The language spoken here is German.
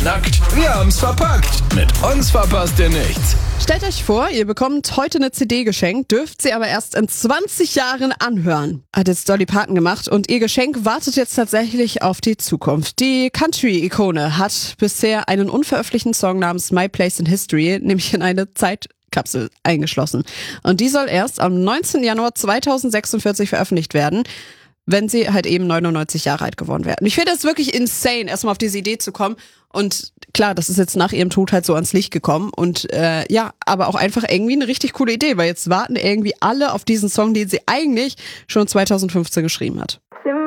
knackt, wir haben's verpackt. Mit uns verpasst ihr nichts. Stellt euch vor, ihr bekommt heute eine CD geschenkt, dürft sie aber erst in 20 Jahren anhören. Hat jetzt Dolly Parton gemacht und ihr Geschenk wartet jetzt tatsächlich auf die Zukunft. Die Country-Ikone hat bisher einen unveröffentlichten Song namens My Place in History, nämlich in eine Zeitkapsel eingeschlossen. Und die soll erst am 19. Januar 2046 veröffentlicht werden, wenn sie halt eben 99 Jahre alt geworden wäre. Und ich finde das wirklich insane, erstmal auf diese Idee zu kommen. Und klar, das ist jetzt nach ihrem Tod halt so ans Licht gekommen. Und aber auch einfach irgendwie eine richtig coole Idee, weil jetzt warten irgendwie alle auf diesen Song, den sie eigentlich schon 2015 geschrieben hat.